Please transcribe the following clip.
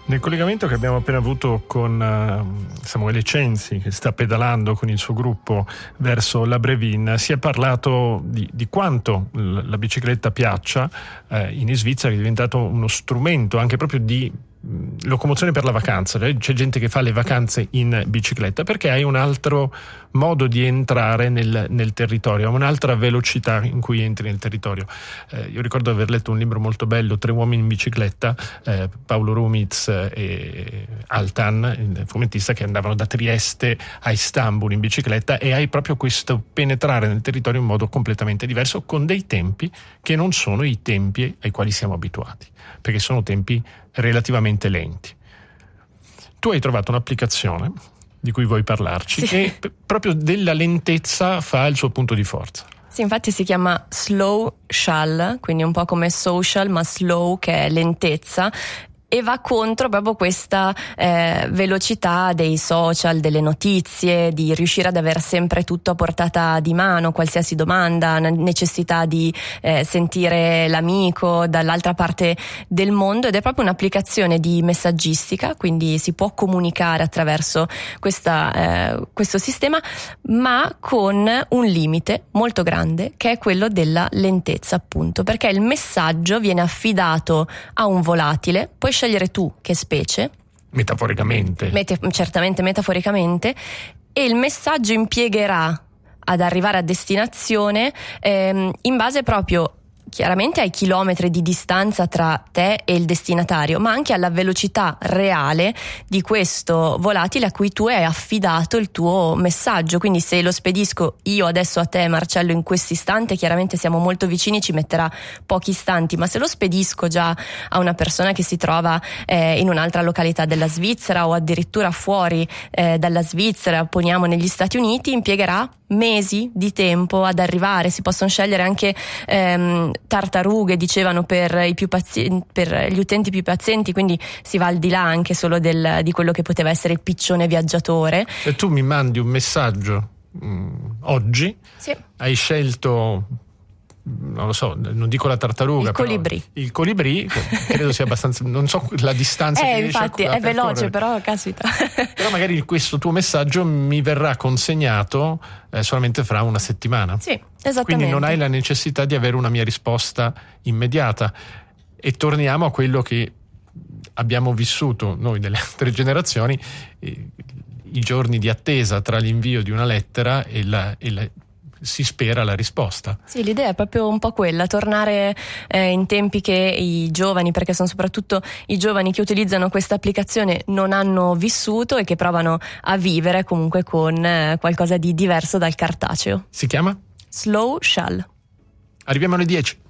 Nel collegamento che abbiamo appena avuto con Samuele Censi, che sta pedalando con il suo gruppo verso la Brevin, si è parlato di quanto la bicicletta piaccia in Svizzera, che è diventato uno strumento anche proprio di locomozione per la vacanza. C'è gente che fa le vacanze in bicicletta perché hai un altro modo di entrare nel territorio, un'altra velocità in cui entri nel territorio. Io ricordo aver letto un libro molto bello, Tre uomini in bicicletta, Paolo Rumiz e Altan, il fumettista, che andavano da Trieste a Istanbul in bicicletta, e hai proprio questo penetrare nel territorio in modo completamente diverso, con dei tempi che non sono i tempi ai quali siamo abituati, perché sono tempi relativamente lenti. Tu hai trovato un'applicazione di cui vuoi parlarci, che proprio della lentezza fa il suo punto di forza. Sì, infatti si chiama Slowshall, quindi un po' come social, ma slow, che è lentezza, e va contro proprio questa velocità dei social, delle notizie, di riuscire ad avere sempre tutto a portata di mano, qualsiasi domanda, necessità di sentire l'amico dall'altra parte del mondo, ed è proprio un'applicazione di messaggistica, quindi si può comunicare attraverso questo sistema, ma con un limite molto grande, che è quello della lentezza, appunto, perché il messaggio viene affidato a un volatile. Puoi scegliere tu che specie, metaforicamente, certamente metaforicamente, e il messaggio impiegherà ad arrivare a destinazione in base proprio chiaramente ai chilometri di distanza tra te e il destinatario, ma anche alla velocità reale di questo volatile a cui tu hai affidato il tuo messaggio. Quindi se lo spedisco io adesso a te, Marcello, in questo istante, chiaramente siamo molto vicini, ci metterà pochi istanti, ma se lo spedisco già a una persona che si trova in un'altra località della Svizzera, o addirittura fuori dalla Svizzera, poniamo negli Stati Uniti, impiegherà mesi di tempo ad arrivare. Si possono scegliere anche tartarughe, dicevano, per gli utenti più pazienti, quindi si va al di là anche solo di quello che poteva essere il piccione viaggiatore. Se tu mi mandi un messaggio oggi, sì, hai scelto, non lo so, non dico la tartaruga, il colibrì credo sia abbastanza, non so la distanza che infatti è veloce, però caspita. Però magari questo tuo messaggio mi verrà consegnato solamente fra una settimana. Sì, esattamente. Quindi non hai la necessità di avere una mia risposta immediata. E torniamo a quello che abbiamo vissuto noi delle altre generazioni, i giorni di attesa tra l'invio di una lettera e si spera la risposta. Sì, l'idea è proprio un po' quella, tornare in tempi che i giovani, perché sono soprattutto i giovani che utilizzano questa applicazione, non hanno vissuto e che provano a vivere comunque con qualcosa di diverso dal cartaceo. Si chiama? Slowshall. Arriviamo alle 10.